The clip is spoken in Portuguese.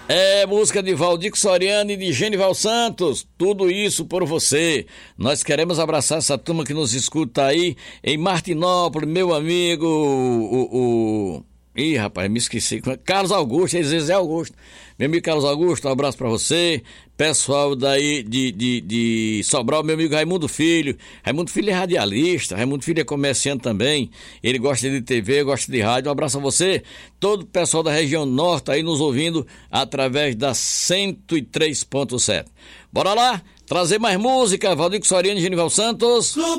É música de Valdir Soriano e de Genival Santos, tudo isso por você. Nós queremos abraçar essa turma que nos escuta aí em Martinópolis, meu amigo, Ih, rapaz, me esqueci. Carlos Augusto, eles dizem Augusto. Meu amigo Carlos Augusto, um abraço pra você. Pessoal daí de Sobral, meu amigo Raimundo Filho. Raimundo Filho é radialista, Raimundo Filho é comerciante também. Ele gosta de TV, gosta de rádio. Um abraço a você. Todo o pessoal da região norte aí nos ouvindo através da 103.7. Bora lá, trazer mais música. Valdir Soriano e Genival Santos.